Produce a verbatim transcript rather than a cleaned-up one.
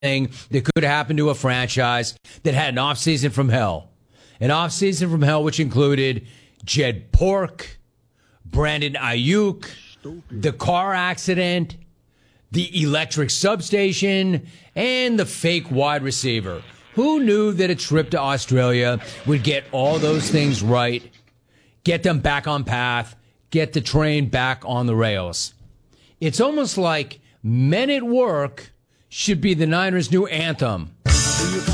thing that could happen to a franchise that had an offseason from hell. An offseason from hell which included Jed Pork, Brandon Ayuk, the car accident, the electric substation, and the fake wide receiver. Who knew that a trip to Australia would get all those things right, get them back on path, get the train back on the rails? It's almost like Men at Work should be the Niners' new anthem.